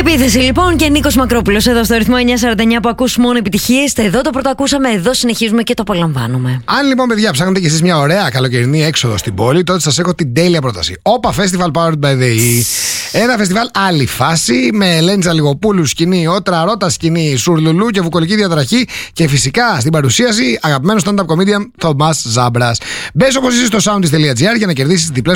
Επίθεση λοιπόν και Νίκος Μακρόπουλος εδώ στο ρυθμό 949 που ακούς μόνο επιτυχίες. Εδώ το πρώτο ακούσαμε, εδώ συνεχίζουμε και το απολαμβάνουμε. Αν λοιπόν, παιδιά, ψάχνετε κι εσείς μια ωραία καλοκαιρινή έξοδο στην πόλη, τότε σας έχω την τέλεια πρόταση. Όπα Festival Powered by the E. Ένα φεστιβάλ άλλη φάση με Ελένη Τζαλιγοπούλου σκηνή, Ότρα Ρώτα σκηνή, Σουρλουλού και βουκολική διατραχή και φυσικά στην παρουσίαση αγαπημένο stand-up comedian Θωμάς Ζάμπρας. Μπες όπως είσαι στο soundist.gr για να κερδίσεις διπλές